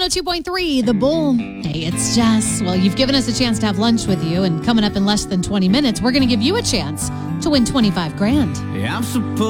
102.3, The Bull. Hey, it's Jess. Well, you've given us a chance to have lunch with you, and coming up in less than 20 minutes, we're going to give you a chance to win $25,000. Yeah, I'm supposed